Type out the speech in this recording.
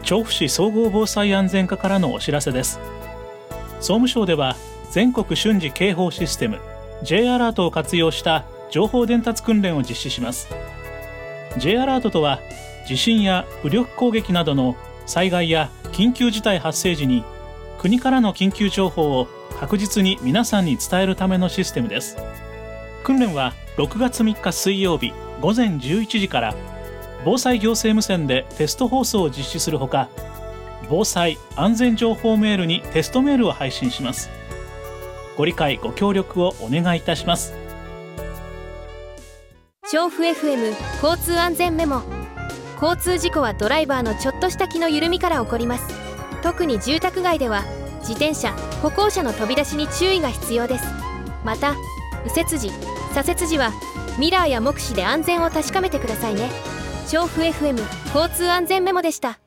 調布市総合防災安全課からのお知らせです。総務省では全国瞬時警報システム J アラートを活用した情報伝達訓練を実施します。 J アラートとは、地震や武力攻撃などの災害や緊急事態発生時に国からの緊急情報を確実に皆さんに伝えるためのシステムです。訓練は6月3日水曜日午前11時から防災行政無線でテスト放送を実施するほか、防災安全情報メールにテストメールを配信します。ご理解ご協力をお願いいたします。 調布 FM 交通安全メモ。交通事故はドライバーのちょっとした気の緩みから起こります。特に住宅街では自転車、歩行者の飛び出しに注意が必要です。また右折時、左折時はミラーや目視で安全を確かめてくださいね。調布 FM 交通安全メモでした。